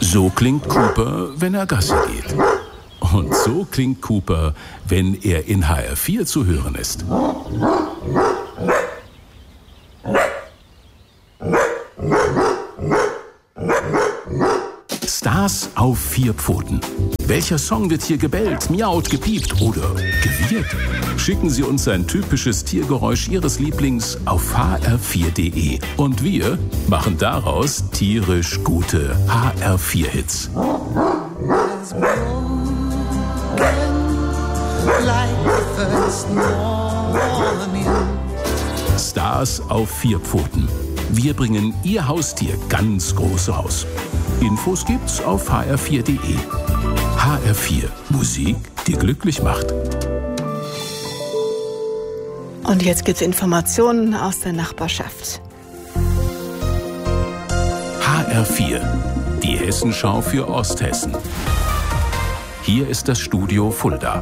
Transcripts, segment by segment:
So klingt Cooper, wenn er Gassi geht. Und so klingt Cooper, wenn er in HR4 zu hören ist. Stars auf 4 Pfoten. Welcher Song wird hier gebellt, miaut, gepiept oder gewirrt? Schicken Sie uns ein typisches Tiergeräusch Ihres Lieblings auf hr4.de. Und wir machen daraus tierisch gute HR4-Hits. Stars auf 4 Pfoten. Wir bringen Ihr Haustier ganz groß raus. Infos gibt's auf hr4.de. HR4, Musik, die glücklich macht. Und jetzt gibt's Informationen aus der Nachbarschaft. HR4, die Hessenschau für Osthessen. Hier ist das Studio Fulda.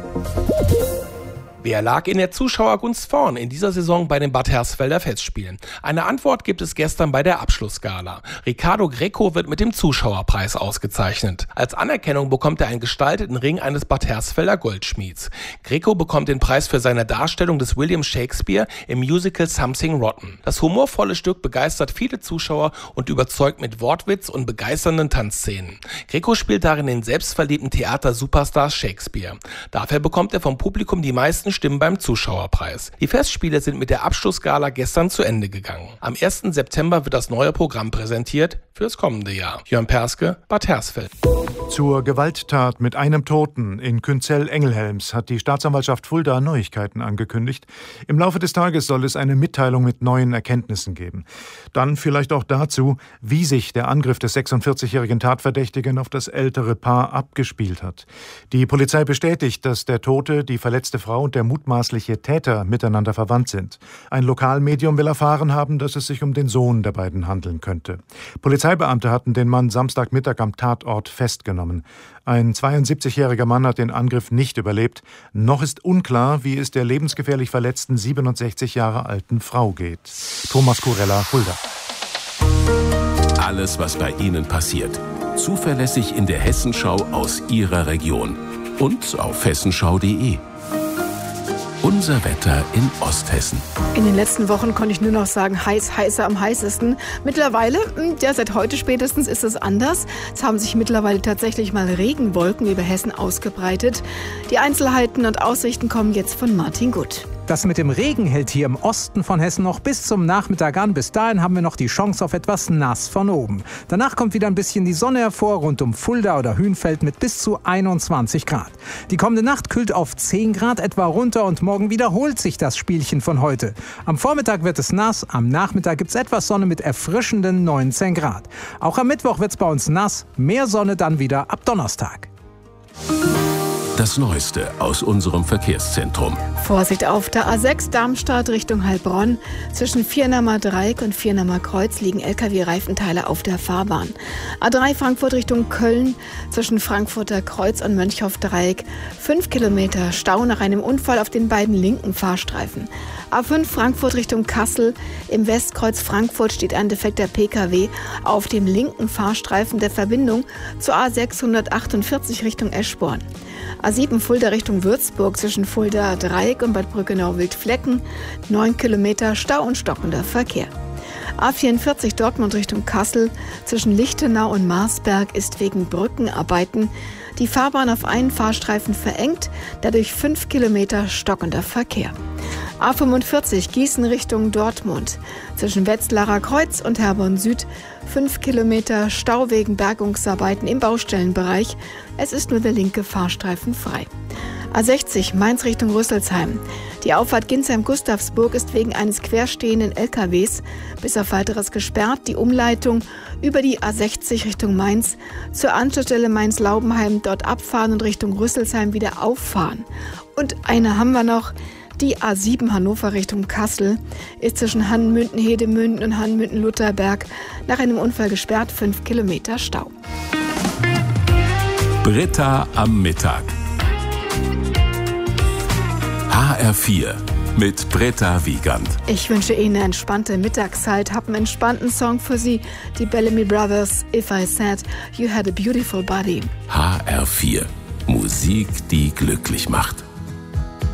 Wer lag in der Zuschauergunst vorn in dieser Saison bei den Bad Hersfelder Festspielen? Eine Antwort gibt es gestern bei der Abschlussgala. Ricardo Greco wird mit dem Zuschauerpreis ausgezeichnet. Als Anerkennung bekommt er einen gestalteten Ring eines Bad Hersfelder Goldschmieds. Greco bekommt den Preis für seine Darstellung des William Shakespeare im Musical Something Rotten. Das humorvolle Stück begeistert viele Zuschauer und überzeugt mit Wortwitz und begeisternden Tanzszenen. Greco spielt darin den selbstverliebten Theater-Superstar Shakespeare. Dafür bekommt er vom Publikum die meisten Stimmen beim Zuschauerpreis. Die Festspiele sind mit der Abschlussgala gestern zu Ende gegangen. Am 1. September wird das neue Programm präsentiert fürs kommende Jahr. Jörn Perske, Bad Hersfeld. Zur Gewalttat mit einem Toten in Künzell-Engelhelms hat die Staatsanwaltschaft Fulda Neuigkeiten angekündigt. Im Laufe des Tages soll es eine Mitteilung mit neuen Erkenntnissen geben. Dann vielleicht auch dazu, wie sich der Angriff des 46-jährigen Tatverdächtigen auf das ältere Paar abgespielt hat. Die Polizei bestätigt, dass der Tote, die verletzte Frau und der mutmaßliche Täter miteinander verwandt sind. Ein Lokalmedium will erfahren haben, dass es sich um den Sohn der beiden handeln könnte. Polizeibeamte hatten den Mann Samstagmittag am Tatort festgenommen. Ein 72-jähriger Mann hat den Angriff nicht überlebt. Noch ist unklar, wie es der lebensgefährlich verletzten 67 Jahre alten Frau geht. Thomas Kurella, Fulda. Alles, was bei Ihnen passiert. Zuverlässig in der Hessenschau aus Ihrer Region. Und auf hessenschau.de. Unser Wetter in Osthessen. In den letzten Wochen konnte ich nur noch sagen, heißer am heißesten. Mittlerweile, ja seit heute spätestens, ist es anders. Es haben sich mittlerweile tatsächlich mal Regenwolken über Hessen ausgebreitet. Die Einzelheiten und Aussichten kommen jetzt von Martin Gutt. Das mit dem Regen hält hier im Osten von Hessen noch bis zum Nachmittag an. Bis dahin haben wir noch die Chance auf etwas nass von oben. Danach kommt wieder ein bisschen die Sonne hervor, rund um Fulda oder Hünfeld mit bis zu 21 Grad. Die kommende Nacht kühlt auf 10 Grad etwa runter und morgen wiederholt sich das Spielchen von heute. Am Vormittag wird es nass, am Nachmittag gibt es etwas Sonne mit erfrischenden 19 Grad. Auch am Mittwoch wird es bei uns nass, mehr Sonne dann wieder ab Donnerstag. Das Neueste aus unserem Verkehrszentrum. Vorsicht auf der A6 Darmstadt Richtung Heilbronn. Zwischen Viernahmer Dreieck und Viernahmer Kreuz liegen Lkw-Reifenteile auf der Fahrbahn. A3 Frankfurt Richtung Köln. Zwischen Frankfurter Kreuz und Mönchhoff Dreieck 5 Kilometer Stau nach einem Unfall auf den beiden linken Fahrstreifen. A5 Frankfurt Richtung Kassel. Im Westkreuz Frankfurt steht ein defekter Pkw auf dem linken Fahrstreifen der Verbindung zur A648 Richtung Eschborn. A7 Fulda Richtung Würzburg zwischen Fulda Dreieck und Bad Brückenau-Wildflecken 9 Kilometer Stau und stockender Verkehr. A44 Dortmund Richtung Kassel zwischen Lichtenau und Marsberg ist wegen Brückenarbeiten die Fahrbahn auf einen Fahrstreifen verengt, dadurch 5 Kilometer stockender Verkehr. A45 Gießen Richtung Dortmund zwischen Wetzlarer Kreuz und Herborn Süd 5 Kilometer Stau wegen Bergungsarbeiten im Baustellenbereich. Es ist nur der linke Fahrstreifen frei. A60 Mainz Richtung Rüsselsheim. Die Auffahrt Ginsheim-Gustavsburg ist wegen eines querstehenden LKWs bis auf weiteres gesperrt. Die Umleitung über die A60 Richtung Mainz zur Anschlussstelle Mainz-Laubenheim dort abfahren und Richtung Rüsselsheim wieder auffahren. Und eine haben wir noch. Die A7 Hannover Richtung Kassel ist zwischen Hannmünden-Hedemünden und Hannmünden-Lutherberg nach einem Unfall gesperrt, 5 Kilometer Stau. Britta am Mittag. HR4, mit Britta Wiegand. Ich wünsche Ihnen eine entspannte Mittagszeit, hab einen entspannten Song für Sie, die Bellamy Brothers, If I Said You Had a Beautiful Body. HR4, Musik, die glücklich macht.